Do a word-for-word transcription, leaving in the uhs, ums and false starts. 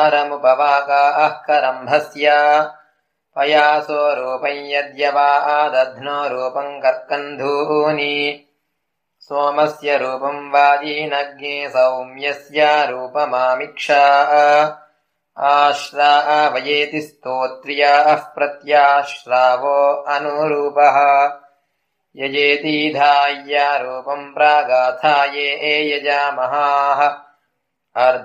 रमुपवाकाः करम्भस्य पयासो रूपं यद्यवादध्नो रूपं कर्कन्धूनि सोमस्य रूपं वाजीनग्ने सौम्यस्य रूपमामिक्षा आश्रावयेति स्तोत्र्याः प्रत्याश्रावो अनुरूपः यजेति धाय्या रूपं प्रागाथाये यजामहाः